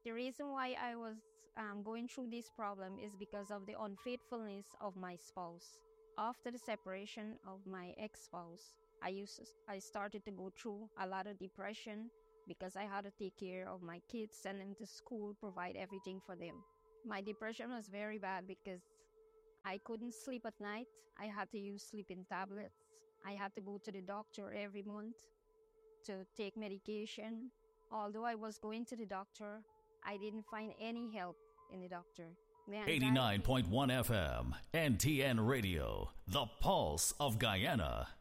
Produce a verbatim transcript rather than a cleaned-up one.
The reason why I was um, going through this problem is because of the unfaithfulness of my spouse. After the separation of my ex-spouse, I used to, I started to go through a lot of depression because I had to take care of my kids, send them to school, provide everything for them. My depression was very bad because I couldn't sleep at night. I had to use sleeping tablets. I had to go to the doctor every month to take medication. Although I was going to the doctor, I didn't find any help in the doctor. eighty-nine point one F M, N T N Radio, the pulse of Guyana.